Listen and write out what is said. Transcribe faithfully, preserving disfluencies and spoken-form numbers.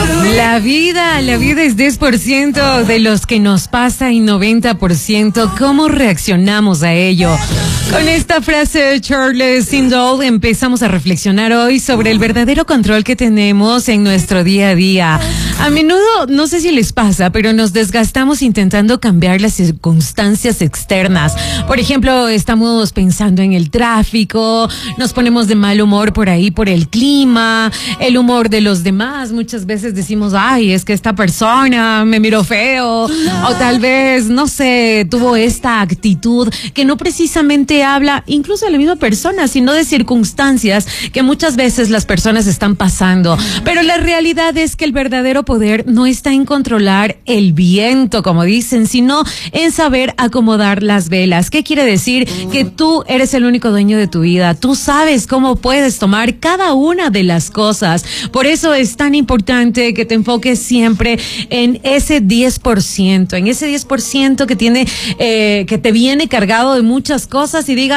La vida, la vida es diez por ciento de los que nos pasa y noventa por ciento cómo reaccionamos a ello. Con esta frase de Charles Swindoll empezamos a reflexionar hoy sobre el verdadero control que tenemos en nuestro día a día. A menudo, no sé si les pasa, pero nos desgastamos intentando cambiar las circunstancias externas. Por ejemplo, estamos pensando en el tráfico, nos ponemos de mal humor por ahí por el clima, el humor de los demás. Muchas veces decimos, ay, es que esta persona me miró feo, o tal vez, no sé, tuvo esta actitud que no precisamente habla incluso de la misma persona, sino de circunstancias que muchas veces las personas están pasando. Pero la realidad es que el verdadero poder no está en controlar el viento, como dicen, sino en saber acomodar las velas. ¿Qué quiere decir? Que tú eres el único dueño de tu vida. Tú sabes cómo puedes tomar cada una de las cosas. Por eso es tan importante que te enfoques siempre en ese diez por ciento, en ese diez por ciento que tiene, eh, que te viene cargado de muchas cosas y diga,